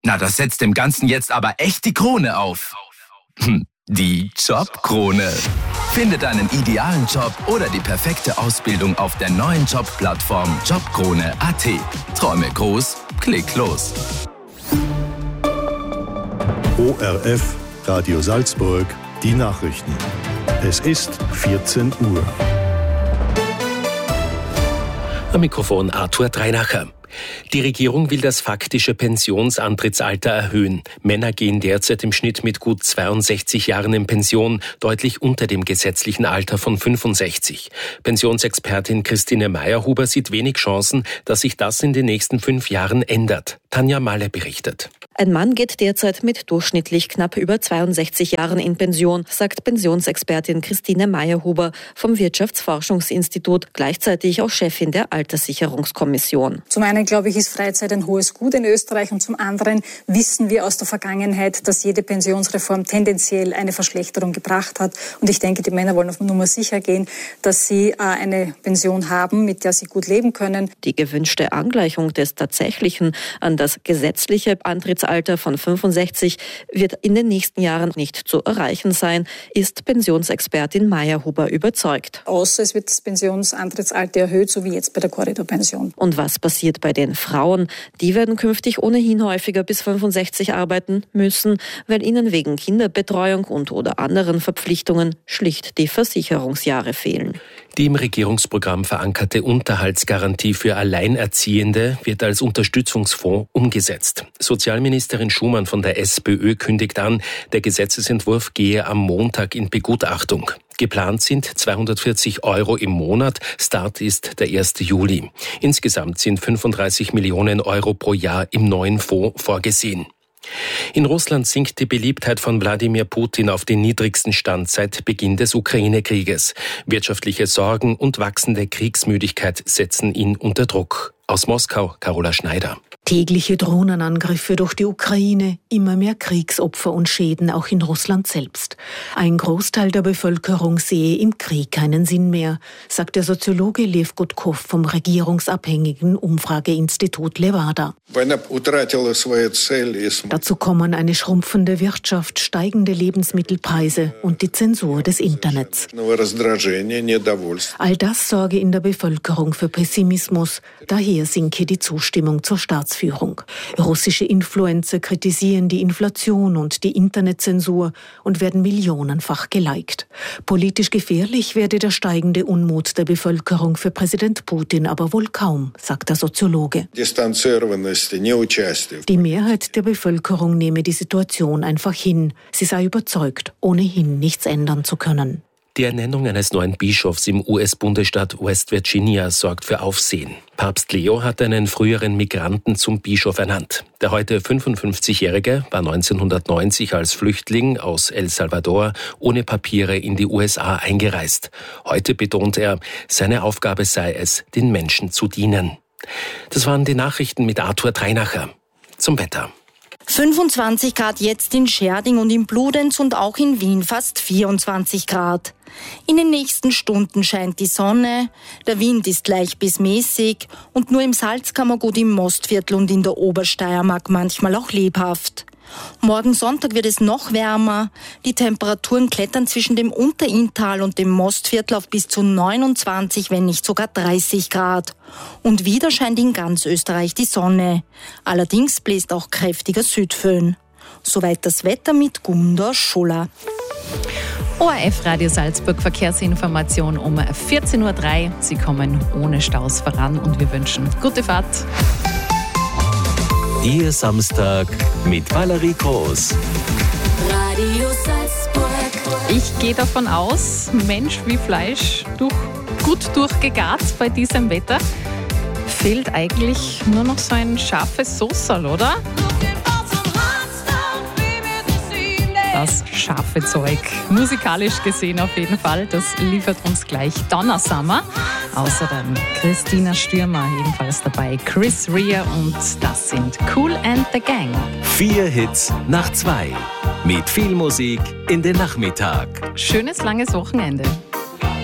Na, das setzt dem Ganzen jetzt aber echt die Krone auf. Die Jobkrone. Finde deinen idealen Job oder die perfekte Ausbildung auf der neuen Jobplattform Jobkrone.at. Träume groß, klick los. ORF, Radio Salzburg, die Nachrichten. Es ist 14 Uhr. Am Mikrofon Arthur Dreinacher. Die Regierung will das faktische Pensionsantrittsalter erhöhen. Männer gehen derzeit im Schnitt mit gut 62 Jahren in Pension, deutlich unter dem gesetzlichen Alter von 65. Pensionsexpertin Christine Meyerhuber sieht wenig Chancen, dass sich das in den nächsten 5 Jahren ändert. Tanja Malle berichtet. Ein Mann geht derzeit mit durchschnittlich knapp über 62 Jahren in Pension, sagt Pensionsexpertin Christine Meyerhuber vom Wirtschaftsforschungsinstitut, gleichzeitig auch Chefin der Alterssicherungskommission. Zum einen, glaube ich, ist Freizeit ein hohes Gut in Österreich und zum anderen wissen wir aus der Vergangenheit, dass jede Pensionsreform tendenziell eine Verschlechterung gebracht hat. Und ich denke, die Männer wollen auf Nummer sicher gehen, dass sie eine Pension haben, mit der sie gut leben können. Die gewünschte Angleichung des tatsächlichen an das gesetzliche Antrittsalter von 65 wird in den nächsten Jahren nicht zu erreichen sein, ist Pensionsexpertin Meyerhuber überzeugt. Außer es wird das Pensionsantrittsalter erhöht, so wie jetzt bei der Korridorpension. Und was passiert bei den Frauen? Die werden künftig ohnehin häufiger bis 65 arbeiten müssen, weil ihnen wegen Kinderbetreuung und/oder anderen Verpflichtungen schlicht die Versicherungsjahre fehlen. Die im Regierungsprogramm verankerte Unterhaltsgarantie für Alleinerziehende wird als Unterstützungsfonds umgesetzt. Sozialministerin Schumann von der SPÖ kündigt an, der Gesetzesentwurf gehe am Montag in Begutachtung. Geplant sind 240 € im Monat. Start ist der 1. Juli. Insgesamt sind 35 Millionen € pro Jahr im neuen Fonds vorgesehen. In Russland sinkt die Beliebtheit von Wladimir Putin auf den niedrigsten Stand seit Beginn des Ukraine-Krieges. Wirtschaftliche Sorgen und wachsende Kriegsmüdigkeit setzen ihn unter Druck. Aus Moskau, Carola Schneider. Tägliche Drohnenangriffe durch die Ukraine, immer mehr Kriegsopfer und Schäden auch in Russland selbst. Ein Großteil der Bevölkerung sehe im Krieg keinen Sinn mehr, sagt der Soziologe Lev Gutkov vom regierungsabhängigen Umfrageinstitut Levada. Dazu kommen eine schrumpfende Wirtschaft, steigende Lebensmittelpreise und die Zensur des Internets. All das sorge in der Bevölkerung für Pessimismus, daher sinke die Zustimmung zur Staatsführung. Russische Influencer kritisieren die Inflation und die Internetzensur und werden millionenfach geliked. Politisch gefährlich werde der steigende Unmut der Bevölkerung für Präsident Putin aber wohl kaum, sagt der Soziologe. Die Mehrheit der Bevölkerung nehme die Situation einfach hin. Sie sei überzeugt, ohnehin nichts ändern zu können. Die Ernennung eines neuen Bischofs im US-Bundesstaat West Virginia sorgt für Aufsehen. Papst Leo hat einen früheren Migranten zum Bischof ernannt. Der heute 55-Jährige war 1990 als Flüchtling aus El Salvador ohne Papiere in die USA eingereist. Heute betont er, seine Aufgabe sei es, den Menschen zu dienen. Das waren die Nachrichten mit Arthur Dreinacher. Zum Wetter. 25 Grad jetzt in Scherding und in Bludenz und auch in Wien fast 24 Grad. In den nächsten Stunden scheint die Sonne, der Wind ist leicht bis mäßig und nur im Salzkammergut im Mostviertel und in der Obersteiermark manchmal auch lebhaft. Morgen Sonntag wird es noch wärmer. Die Temperaturen klettern zwischen dem Unterinntal und dem Mostviertel auf bis zu 29, wenn nicht sogar 30 Grad. Und wieder scheint in ganz Österreich die Sonne. Allerdings bläst auch kräftiger Südföhn. Soweit das Wetter mit Gunda Schuller. ORF Radio Salzburg Verkehrsinformation um 14.03 Uhr. Sie kommen ohne Staus voran und wir wünschen gute Fahrt. Ihr Samstag mit Valerie Groß. Radio Salzburg. Ich gehe davon aus, Mensch wie Fleisch, gut durchgegart bei diesem Wetter. Fehlt eigentlich nur noch so ein scharfes Soßerl, oder? Das scharfe Zeug. Musikalisch gesehen auf jeden Fall. Das liefert uns gleich Donna Summer. Außerdem Christina Stürmer ebenfalls dabei. Chris Rea und das sind Kool and the Gang. 4 Hits nach 2. Mit viel Musik in den Nachmittag. Schönes langes Wochenende.